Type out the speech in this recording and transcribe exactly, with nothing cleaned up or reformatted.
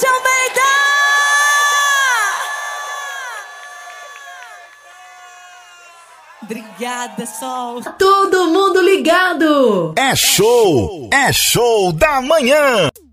Márcio Almeida! Obrigada, Sol. Todo mundo ligado. É show, é show da manhã.